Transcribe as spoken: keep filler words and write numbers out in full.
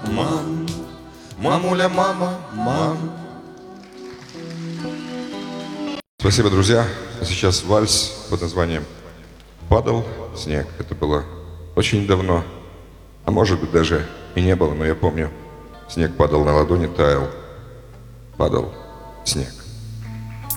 мам, мамуля, мама, мам. Спасибо, друзья. А сейчас вальс под названием «Падал снег». Это было очень давно, а может быть даже и не было, но я помню, снег падал на ладони, таял, падал снег.